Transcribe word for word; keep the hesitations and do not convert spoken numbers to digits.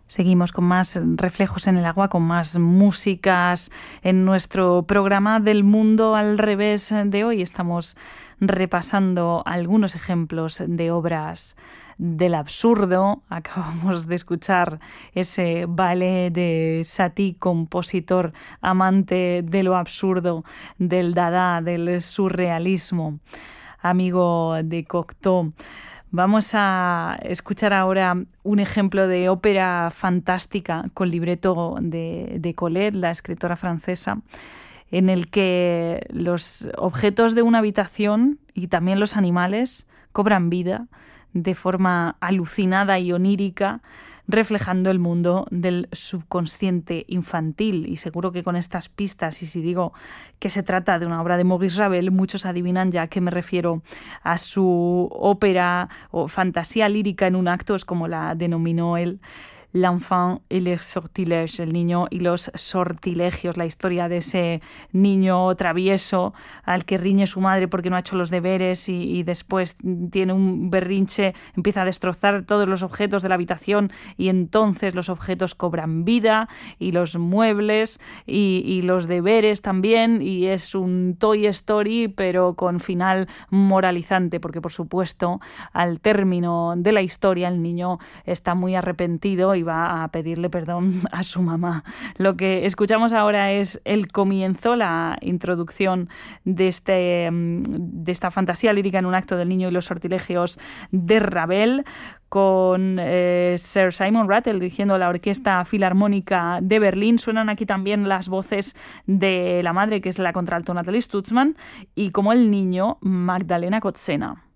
Seguimos con más reflejos en el agua, con más músicas en nuestro programa del mundo al revés de hoy. Estamos repasando algunos ejemplos de obras del absurdo. Acabamos de escuchar ese ballet de Satie, compositor amante de lo absurdo, del dada, del surrealismo, amigo de Cocteau. Vamos a escuchar ahora un ejemplo de ópera fantástica con libreto de, de Colette, la escritora francesa, en el que los objetos de una habitación y también los animales cobran vida de forma alucinada y onírica, reflejando el mundo del subconsciente infantil. Y seguro que con estas pistas, y si digo que se trata de una obra de Maurice Ravel, muchos adivinan ya que me refiero a su ópera o fantasía lírica en un acto, es como la denominó él, L'enfant et les sortilèges, el niño y los sortilegios, la historia de ese niño travieso al que riñe su madre porque no ha hecho los deberes y, y después tiene un berrinche, empieza a destrozar todos los objetos de la habitación y entonces los objetos cobran vida y los muebles y, y los deberes también, y es un Toy Story pero con final moralizante, porque por supuesto al término de la historia el niño está muy arrepentido y va a pedirle perdón a su mamá. Lo que escuchamos ahora es el comienzo, la introducción de, este, de esta fantasía lírica en un acto del niño y los sortilegios de Ravel, con eh, Sir Simon Rattle dirigiendo la Orquesta Filarmónica de Berlín. Suenan aquí también las voces de la madre, que es la contralto Nathalie Stutzmann, y como el niño, Magdalena Kotzena.